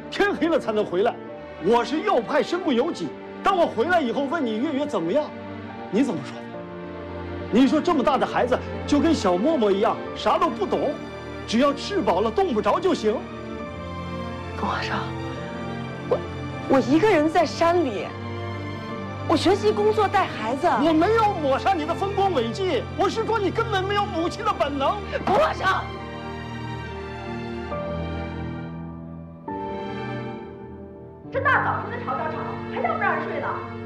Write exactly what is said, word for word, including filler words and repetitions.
天黑了才能回来。我是要派身不由己。当我回来以后问你月月怎么样，你怎么说？你说这么大的孩子就跟小沫沫一样，啥都不懂，只要吃饱了冻不着就行。 皇上，我我一个人在山里，我学习工作带孩子。 我没有抹杀你的丰功伟绩，我是说你根本没有母亲的本能。 皇上。 这大早上的吵吵吵，还让不让人睡呢？